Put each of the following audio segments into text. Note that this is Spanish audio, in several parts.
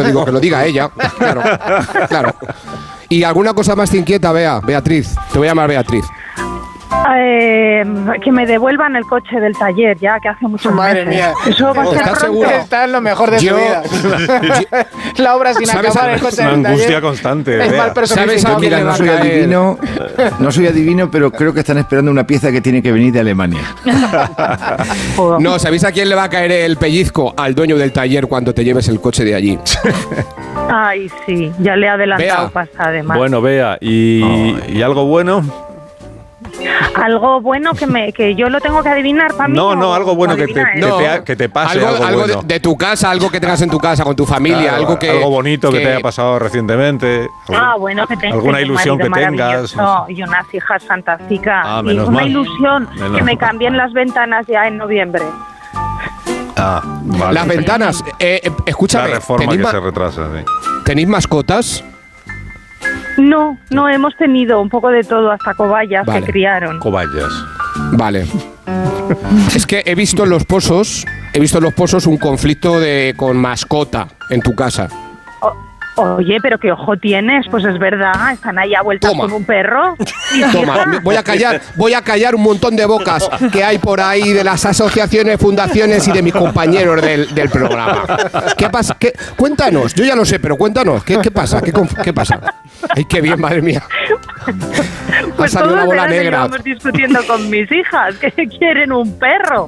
pero digo que lo diga ella. Claro. ¿Y alguna cosa más te inquieta, Beatriz? Te voy a llamar Beatriz. Que me devuelvan el coche del taller, ya que hace mucho. Madre mía. Eso va a ser ¿Estás pronto. seguro? Está en lo mejor de su vida. La obra sin acabar, el coche Una del taller. angustia constante. Es mal personificado. ¿Sabes a quién le va a caer? No soy adivino, pero creo que están esperando una pieza que tiene que venir de Alemania. No, ¿sabéis a quién le va a caer el pellizco? Al dueño del taller cuando te lleves el coche de allí. Ay, sí, ya le he adelantado Bea. pasta, además. Bueno, Bea, ¿y algo bueno? Algo bueno que yo lo tengo que adivinar para mí. No, algo bueno que te te pase. Algo bueno. de tu casa, algo que tengas en tu casa con tu familia, Claro, algo bonito que te haya pasado recientemente. Bueno, que tengo alguna ilusión que tengas. Y unas hijas fantásticas. Ah, y menos una mal. ilusión Menos que me mal. cambien las ventanas ya en noviembre. Vale. Las ventanas, escúchame, La reforma que se retrasa, sí. ¿tenéis mascotas? No, hemos tenido un poco de todo, hasta cobayas Vale. que criaron. Cobayas. Vale. Es que he visto en los pozos un conflicto con mascota en tu casa. Oye, pero qué ojo tienes, pues es verdad, están ahí a vueltas Toma. con un perro. Toma, voy a callar un montón de bocas que hay por ahí de las asociaciones, fundaciones y de mis compañeros del programa. ¿Qué pasa? Cuéntanos, yo ya lo sé, pero cuéntanos, ¿qué pasa? ¿Qué pasa? Ay, qué bien, madre mía. Pues Ha salido una todos bola negra. Estamos discutiendo con mis hijas que quieren un perro.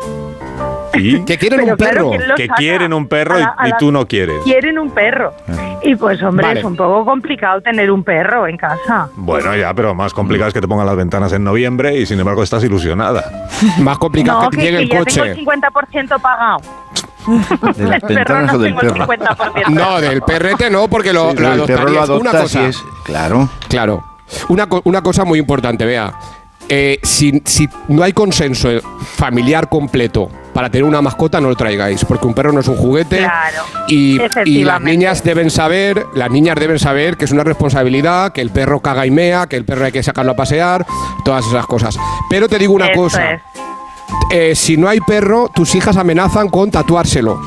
¿Y? Que quieren Pero un claro, perro. ¿quién lo Que saca? quieren un perro A y la- tú no quieres. Quieren un perro. Y pues, hombre, Vale. es un poco complicado tener un perro en casa. Bueno, ya, pero más complicado es que te pongan las ventanas en noviembre y sin embargo estás ilusionada. Más complicado No, que te llegue el ya coche. tengo el 50% pagado. ¿De las El perro ventanas no o del tengo el perro? 50%. No, del perrete no, porque lo Sí, el perro lo adoptarías. Una adoptas cosa. y es... Claro. Claro. Una cosa muy importante, Bea. Si no hay consenso familiar completo para tener una mascota, no lo traigáis, porque un perro no es un juguete. Claro, y las efectivamente. niñas deben saber que es una responsabilidad, que el perro caga y mea, que el perro hay que sacarlo a pasear, todas esas cosas. Pero te digo una Eso cosa. es. Si no hay perro, tus hijas amenazan con tatuárselo.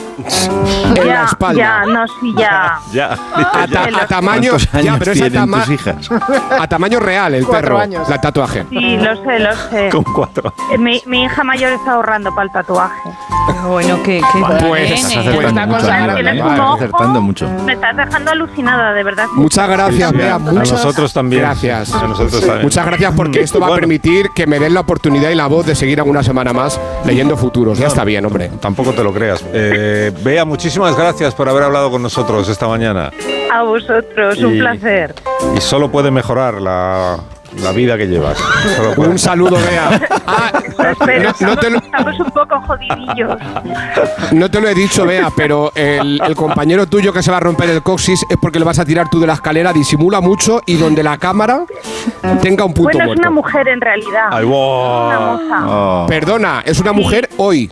En la espalda. Ya, no, sí, ya. Ya. A tamaño, ¿Cuántos años ya, pero es tienen tus hijas? a tamaño real el 4 perro, años. el tatuaje. Sí, lo sé. Con 4. Mi hija mayor está ahorrando para el tatuaje. Bueno, que Pues, Estás pues, acertando está mucho. consagrada, Aníbal, ¿eh? estás acertando mucho. Me estás dejando alucinada, de verdad. Muchas gracias, Sí, sí, Bea. a Muchas nosotros también. Gracias. A nosotros también. Muchas gracias porque esto va a Bueno. permitir que me den la oportunidad y la voz de seguir alguna semana más leyendo futuros. Ya está bien, hombre. Tampoco te lo creas. Bea, muchísimas gracias por haber hablado con nosotros esta mañana. A vosotros, un Y- placer. Y solo puede mejorar la vida que llevas. Solo puede. Un saludo, Bea. Pero no te lo- estamos un poco jodidillos. No te lo he dicho, Bea, pero el compañero tuyo que se va a romper el coxis es porque le vas a tirar tú de la escalera, disimula mucho y donde la cámara tena un punto Bueno, es muerto. una mujer en realidad. Ay, Una wow. moza. Oh. Perdona, es una mujer hoy.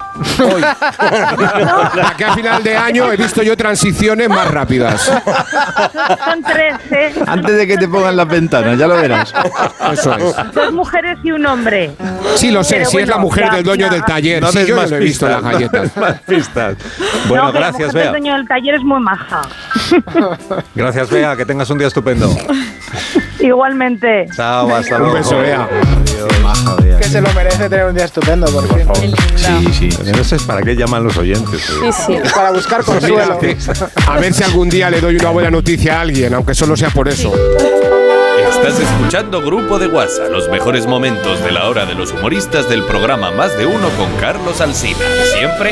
Aquí a final de año he visto yo transiciones más rápidas. Son 3, ¿eh? Antes de que te pongan las ventanas, ya lo verás. Eso es. 2 mujeres y un hombre. Sí, lo sé, Pero si es la bueno, mujer ya- del dueño ya- del taller. No Sí, des yo más lo he visto en las pistas. galletas. No des más pistas. Bueno, No, que gracias, la mujer Bea. del dueño del taller es muy maja. Gracias, Bea. Que tengas un día estupendo. Igualmente. Chao, hasta luego. Un beso, Bea. Que se lo merece tener un día estupendo, por fin. Sí. No sé para qué llaman los oyentes. Sí, sí. Para buscar consuelo. A ver si algún día le doy una buena noticia a alguien, aunque solo sea por eso. Estás escuchando Grupo de WhatsApp, los mejores momentos de la hora de los humoristas del programa Más de Uno con Carlos Alsina. Siempre